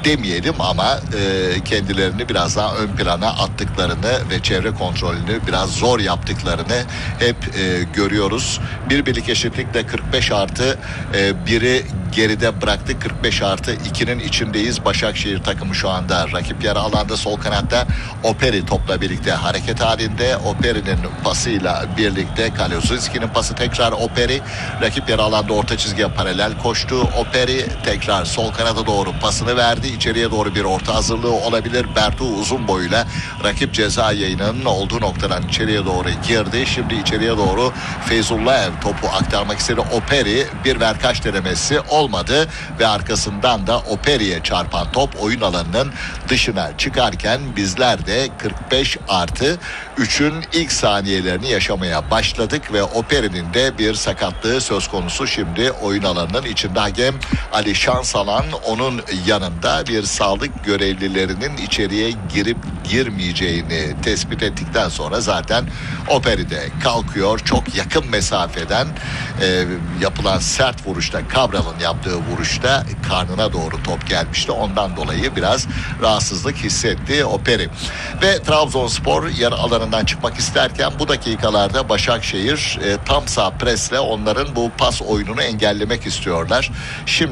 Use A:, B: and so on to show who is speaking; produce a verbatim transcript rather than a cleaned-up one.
A: demeyelim ama e, kendilerini biraz daha ön plana attıklarını ve çevre kontrolünü biraz zor yaptıklarını hep e, görüyoruz. Bir birlik eşitlikle kırk beş artı biri geride bıraktık. kırk beş artı ikinin içindeyiz. Başakşehir takımı şu anda rakip yarı alanda sol kanatta Operi topla birlikte hareket halinde. Operi'nin pasıyla birlikte Kaliozinski'nin pası tekrar Operi. Rakip yarı alanda orta çizgiye paralel koştu. Operi tekrar sol kanada doğru pasını verdi. İçeriye doğru bir orta hazırlığı olabilir. Bertu uzun boyuyla rakip ceza yayınının olduğu noktadan içeriye doğru girdi. Şimdi içeriye doğru Feyzullaev topu aktarmak istedi. Operi bir verkaç denemesi olmadı ve arkasından da Operi'ye çarpan top oyun alanının dışına çıkarken bizler de kırk beş artı üçün ilk saniyelerini yaşamaya başladık ve Operi'nin de bir sakatlığı söz konusu. Şimdi oyun alanının içinde hakem Ali Şansalan, onun yanında bir sağlık görevlilerinin içeriye girip girmeyeceğini tespit ettikten sonra zaten Operi de kalkıyor. Çok yakın mesafeden e, yapılan sert vuruşta, Cabral'ın yaptığı vuruşta karnına doğru top gelmişti. Ondan dolayı biraz rahatsızlık hissetti Operi. Ve Trabzonspor yarı alanından çıkmak isterken bu dakikalarda Başakşehir e, tam sağ presle onların bu pas oyununu engellemek istiyorlar. Şimdi